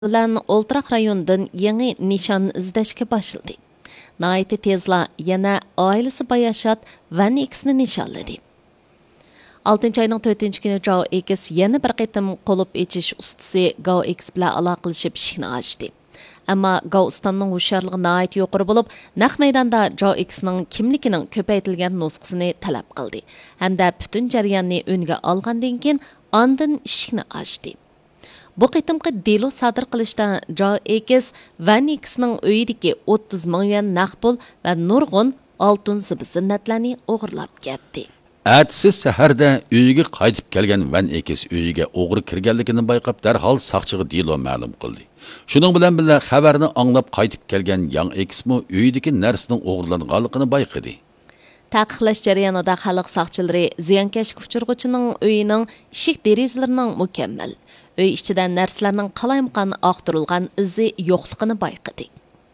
bilan Oltiroq rayonidan yangi nishon izlashga boshladi. Naiti tezla yana oilasi Bayashat Van X'ni nishonladi. 6 ayning 4 kuni Gao X yana bir qitim qolib echish ustasi Gao X bilan aloqalashib ishni ochdi. Ammo Gao ustamning hushyorligi nihoyat yuqori bo'lib, naq maydonda Gao X'ning kimligining ko'paytirilgan nusxasini talab qildi. Hamda butun jarayonni o'nga olgandan keyin ondan ishni ochdi. Bu qitimqi delo sodir qilishda Gao X Van X'ning uyidagi 30 ming yuan naq pul va nurg'un oltin zinnatlarni o'g'irlab ketdi. Ertesi saharda uyiga qaytib kelgan Van X uyiga o'g'ri kirganligini bayqab darhol soqchiga delo ma'lum qildi. Shuning bilan birga xabarni anglab qaytib kelgan Yang X mo uyidagi narsaning o'g'irlanganligini bayqadi. Taqiqlash jarayonida xalq soqchilari ziyankesh uchirg'uchining uyining eshik derazalarining mukammal, uy ichida narsalarning qalayimqon oqtirilgan izi yo'qligini bayqadi.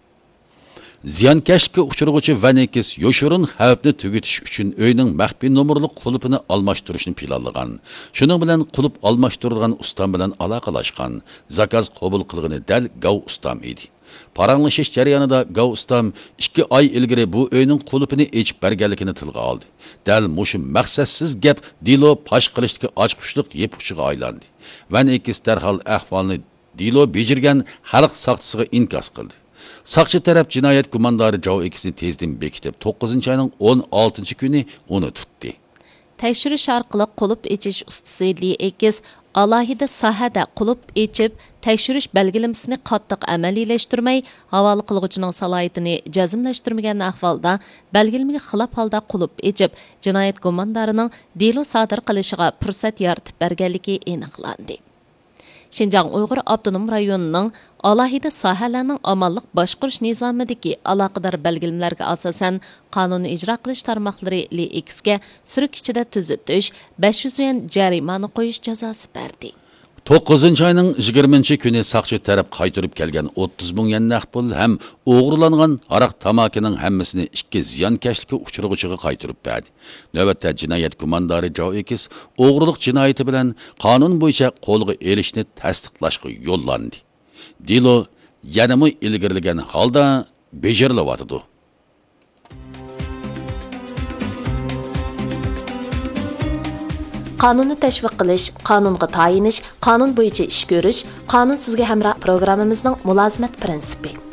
Ziyankashga uchirg'uchi Van X yoshurun xavfni tugutish uchun uyning maxfiy nomerli qulupini almashtirishni planlagan. Shuning bilan qulub almashtirilgan ustam bilan aloqalashgan. Zakaz qabul qilgani dal Gao ustam edi. Paranglashish jarayonida Gao ustam 2 oy ilgari bu uyning qulupini echib berganligini tilga oldi. Dal mushu maqsadsiz gap dilo pash qilishdagi ochqushliq yepuchiga aylandi. Van X darhol ahvolni dilo bejirgan xalq soqchisiga inkos qildi. Saqchi taraf jinoyat gumondori Gao X'ni tezdan bekitib 9 ayning 16 kuni uni tutdi. Tekshirish orqali qulub echish ustasi Li X alohida sohada qulub echib, tekshirish belgilamasini qattiq amaliyleştirmay, havola qilg'uchining salohiyatini jazmlashtirmagan ahvolda belgilamaga xilof holda qulub echib, jinoyat gumondorining delo sodir qilishiga fursat yaratib berganligi aniqlandi. Şinjan Uyghur Abdunum rayonining alohida sohalarning amalliq boshqarish nizomidagi aloqador belgilamalariga asosan qonunni ijro qilish tarmoqlari Li X'ga suruk ichida tuzitish 500 yuan jarimani qo'yish jazosi berdi. 9 ayning 20 kuni saqchi taraf qaytarib kelgan 30 ming yuan naqd pul ham o'g'irlangan aroq tamakining hammasini 2 ziyonkashlikka uchirg'uchiga qaytarib berdi. Navbatda jinoyat gumondori Gao X o'g'rilik jinoyati bilan qonun bo'yicha qo'lga elishni tasdiqlashga yo'llandi. Dilo yanami ilgirlagan holda bejarilyapti. Qonunni tashviq qilish, qonunga tayinish, qonun bo'yicha ish ko'rish, qonun sizga hamroh programmamizning mulozimat prinsipi.